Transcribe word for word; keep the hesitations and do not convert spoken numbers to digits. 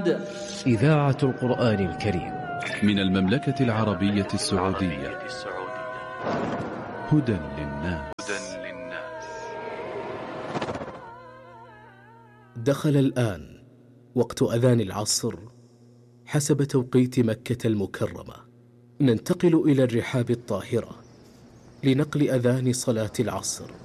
محمد. إذاعة القرآن الكريم من المملكة العربية السعودية. هدى للناس. دخل الآن وقت أذان العصر حسب توقيت مكة المكرمة. ننتقل إلى الرحاب الطاهرة لنقل أذان صلاة العصر.